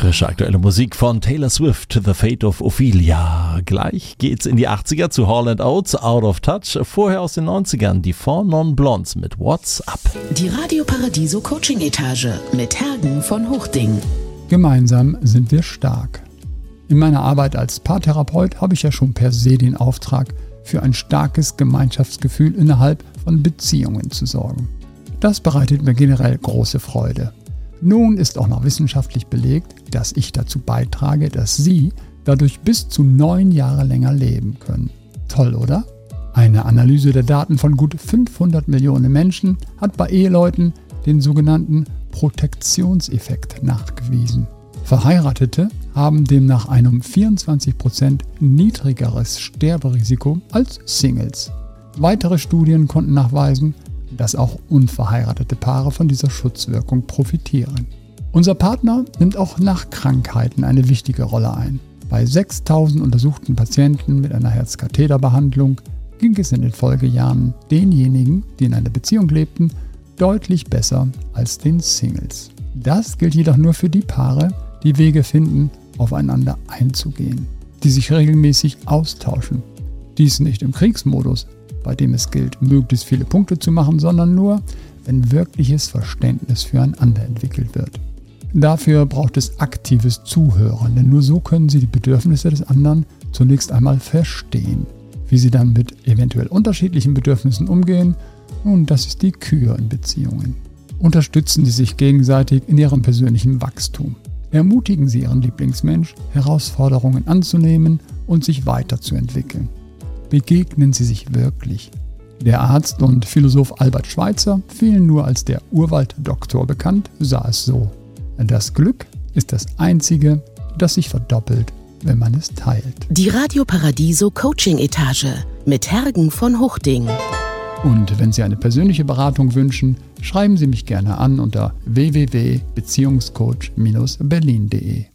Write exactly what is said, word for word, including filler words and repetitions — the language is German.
Frische aktuelle Musik von Taylor Swift, The Fate of Ophelia. Gleich geht's in die achtziger zu Hall and Oates, Out of Touch. Vorher aus den neunzigern die Four Non Blondes mit What's Up. Die Radio Paradiso Coaching Etage mit Hergen von Hochding. Gemeinsam sind wir stark. In meiner Arbeit als Paartherapeut habe ich ja schon per se den Auftrag, für ein starkes Gemeinschaftsgefühl innerhalb von Beziehungen zu sorgen. Das bereitet mir generell große Freude. Nun ist auch noch wissenschaftlich belegt, dass ich dazu beitrage, dass Sie dadurch bis zu neun Jahre länger leben können. Toll, oder? Eine Analyse der Daten von gut fünfhundert Millionen Menschen hat bei Eheleuten den sogenannten Protektionseffekt nachgewiesen. Verheiratete haben demnach ein um vierundzwanzig Prozent niedrigeres Sterberisiko als Singles. Weitere Studien konnten nachweisen, dass auch unverheiratete Paare von dieser Schutzwirkung profitieren. Unser Partner nimmt auch nach Krankheiten eine wichtige Rolle ein. Bei sechstausend untersuchten Patienten mit einer Herzkatheterbehandlung ging es in den Folgejahren denjenigen, die in einer Beziehung lebten, deutlich besser als den Singles. Das gilt jedoch nur für die Paare, die Wege finden, aufeinander einzugehen, die sich regelmäßig austauschen. Dies nicht im Kriegsmodus, bei dem es gilt, möglichst viele Punkte zu machen, sondern nur, wenn wirkliches Verständnis füreinander entwickelt wird. Dafür braucht es aktives Zuhören, denn nur so können Sie die Bedürfnisse des anderen zunächst einmal verstehen. Wie Sie dann mit eventuell unterschiedlichen Bedürfnissen umgehen, nun, das ist die Kür in Beziehungen. Unterstützen Sie sich gegenseitig in Ihrem persönlichen Wachstum. Ermutigen Sie Ihren Lieblingsmensch, Herausforderungen anzunehmen und sich weiterzuentwickeln. Begegnen Sie sich wirklich. Der Arzt und Philosoph Albert Schweitzer, vielen nur als der Urwalddoktor bekannt, sah es so: Das Glück ist das Einzige, das sich verdoppelt, wenn man es teilt. Die Radio Paradiso Coaching Etage mit Hergen von Hochding. Und wenn Sie eine persönliche Beratung wünschen, schreiben Sie mich gerne an unter w w w punkt beziehungscoach Bindestrich berlin punkt de.